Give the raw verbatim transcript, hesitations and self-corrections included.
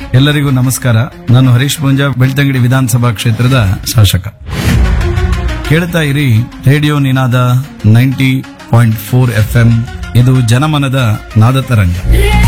ಎಲ್ಲರಿಗೂ ನಮಸ್ಕಾರ. ನಾನು ಹರೀಶ್ ಪೂಂಜಾ, ಬೆಳ್ತಂಗಡಿ ವಿಧಾನಸಭಾ ಕ್ಷೇತ್ರದ ಶಾಸಕ. ಕೇಳ್ತಾ ಇರಿ ರೇಡಿಯೋ ನಿನಾದ ninety point four F M. ಇದು ಜನಮನದ ನಾದ ತರಂಗ.